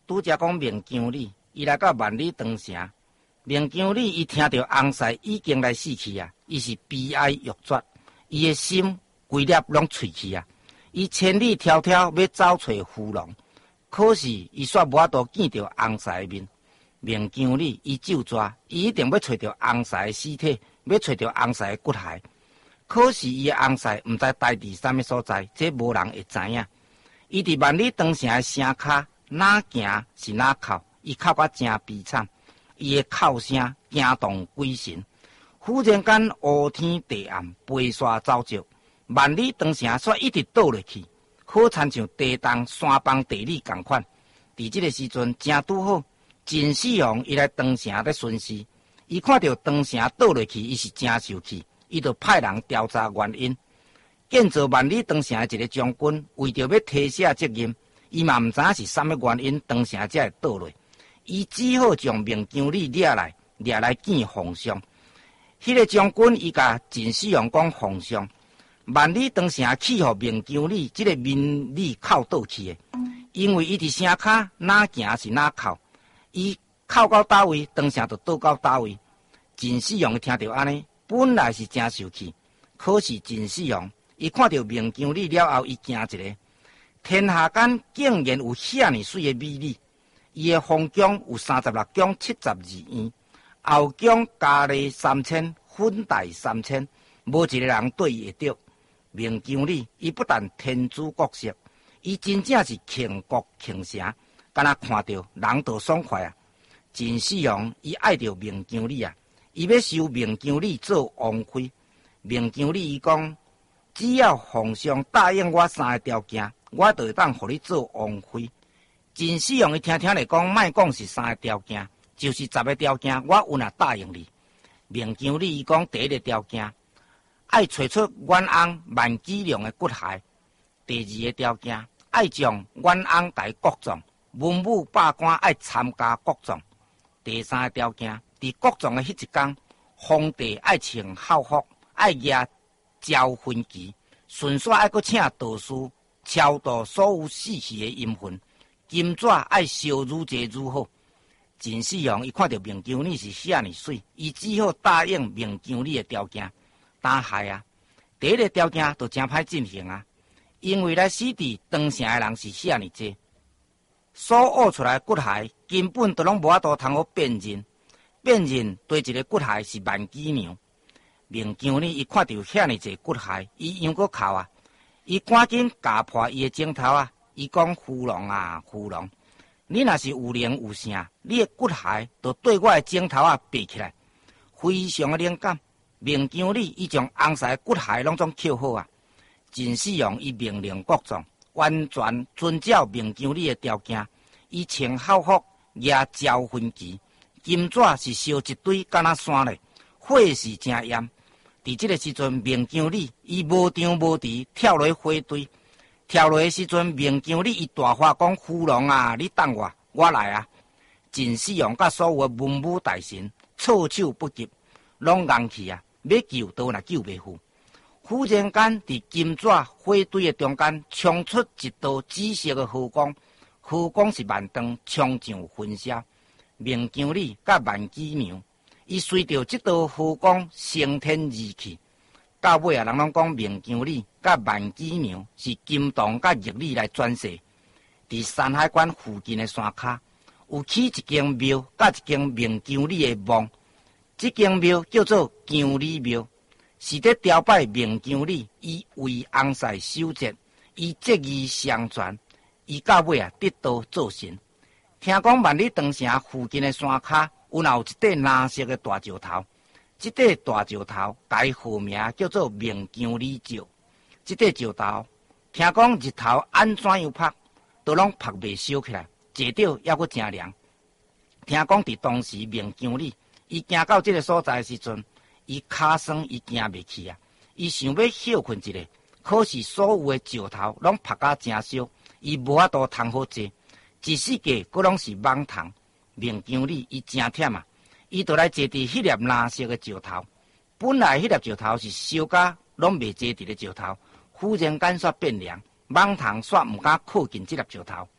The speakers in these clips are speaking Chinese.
拄则讲明江里，伊来到万里长城。明江里伊听到翁婿已经来死去啊，伊是悲哀欲绝，伊的心规粒拢碎去啊。伊千里迢迢要找找夫郎，可是伊却无法度见到翁婿的面。明江里伊就抓，伊一定要找到翁婿的尸体，要找到翁婿的骨骸。可是伊的翁婿毋知待伫啥物所在，这无人会知影。伊伫万里长城的城骹哪行是哪哭，伊哭甲真悲惨，伊的哭声惊动鬼神。忽然间乌天地暗，飞沙走石，万里长城煞一直倒落去，好亲像地动山崩地裂共款。伫这个时阵，正拄好秦始皇伊来长城咧巡视，伊看到长城倒落去，伊是真受气，伊就派人调查原因。建造万里长城的一个将军，为着要提卸责任，伊嘛毋知影是啥物原因，长城才会倒落。伊只好将明江里掠来见皇上。迄个将军伊甲秦始皇讲：皇上，万里长城去互明江里这个名里靠倒去的，因为伊伫城骹哪行是哪靠，伊靠到倒位，长城就倒到倒位。秦始皇听到安尼，本来是真受气，可是秦始皇伊看到明江里了后，伊惊一个。天下间竟然有遐尼水的美丽，伊的皇宫有36宫72院，后宫佳丽3000，粉黛3000，无一个人对伊会着。明江里伊不但天姿国色，伊真正是倾国倾城，敢若看到人就爽快啊！秦始皇伊爱着明江里啊，伊要收明江里做王妃。明江里伊讲，只要皇上答应我3个条件，我就会当互你做王妃。秦始皇伊听来讲，莫讲是3个条件，就是10个条件，我有若答应你。明江里伊讲，第一个条件，爱找出冤翁万纪良的骨骸；第二个条件，爱将冤翁带国葬，文武百官爱参加国葬；第三个条件，伫国葬的迄一天，皇帝爱穿孝服，爱举交魂旗，顺续爱阁请道士超度所有死去的阴魂，金纸爱烧愈济愈好。秦始皇伊看到明江里是遐尼水，伊只好答应明江里的条件。但害啊，第一个条件就真歹进行啊，因为来死伫长城的人是遐尼济，所挖出来的骨骸根本都拢无法度通好辨认，辨认对一个骨骸是万纪良。明江里伊看到遐尼济骨骸，伊又阁哭啊！伊赶紧夹破伊的枕头啊！伊讲：夫郎啊，夫郎，你若是有灵有圣，你的骨骸就对我的枕头啊爬起来，非常的灵感。明江里伊将翁婿的骨骸拢总捡好啊！秦始皇伊命令国葬，完全遵照明江里的条件，伊穿孝服，举交魂旗，金纸是烧一堆，敢若山咧，火势真严。伫这个时阵，明江里伊无张无弛跳落火堆，跳落的时阵，明江里伊大话讲：夫郎啊，你等我来啊！秦始皇甲所有的文武大臣措手不及，拢硬去啊！要救都若救袂赴。忽然间，伫金纸火堆的中间，冲出一道紫色的河光，河光是万丈，冲上云霄。明江里甲万纪良，伊随着这道河光升天而去。到尾啊，人拢讲明江里甲万纪良是金堂甲玉里来转世。伫山海关附近的山骹，有起一间庙，甲一间明江里的墓。这间庙叫做江里庙，是伫朝拜明江里，伊为翁婿守节，伊节义相传，伊到尾啊得道做神。听讲万里长城附近的山骹有一块蓝色的大石头，这块大石头改号名叫做明江里石。这块石头听讲日头安怎样晒，都拢晒袂烧起来，坐着还阁真凉。听讲伫当时明江里，伊行到这个所在的时阵，伊骹酸，伊行袂去啊。伊想要休困一下，可是所有的石头拢晒甲真烧，伊无法度通好坐。一世界佫拢是网虫，明江里伊真忝啊！伊就来坐伫迄粒蓝色的石头。本来迄粒石头是烧甲拢袂坐伫的石头，忽然间煞变凉，网虫煞毋敢靠近这粒石头。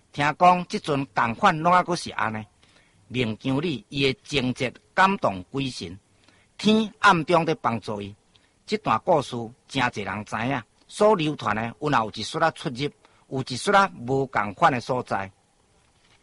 听讲即阵同款拢还阁是安尼。明镜里伊的情节感动鬼神，天暗中在帮助伊。这段故事真侪人知影，所流传的有一说出入，有一说无共款的所在。